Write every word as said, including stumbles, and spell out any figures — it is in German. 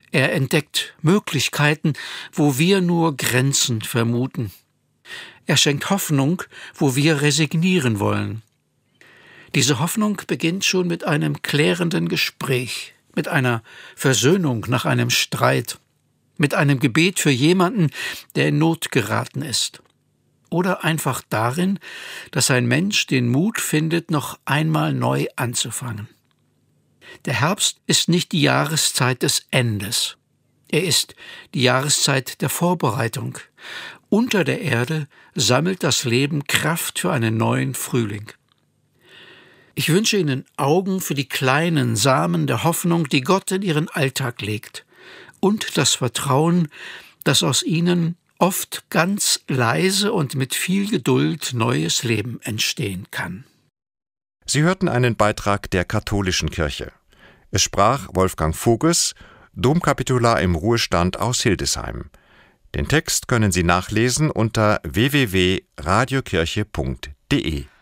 Er entdeckt Möglichkeiten, wo wir nur Grenzen vermuten. Er schenkt Hoffnung, wo wir resignieren wollen. Diese Hoffnung beginnt schon mit einem klärenden Gespräch, mit einer Versöhnung nach einem Streit, mit einem Gebet für jemanden, der in Not geraten ist. Oder einfach darin, dass ein Mensch den Mut findet, noch einmal neu anzufangen. Der Herbst ist nicht die Jahreszeit des Endes. Er ist die Jahreszeit der Vorbereitung. Unter der Erde sammelt das Leben Kraft für einen neuen Frühling. Ich wünsche Ihnen Augen für die kleinen Samen der Hoffnung, die Gott in Ihren Alltag legt, und das Vertrauen, dass aus ihnen oft ganz leise und mit viel Geduld neues Leben entstehen kann. Sie hörten einen Beitrag der Katholischen Kirche. Es sprach Wolfgang Voges, Domkapitular im Ruhestand aus Hildesheim. Den Text können Sie nachlesen unter w w w punkt radiokirche punkt d e.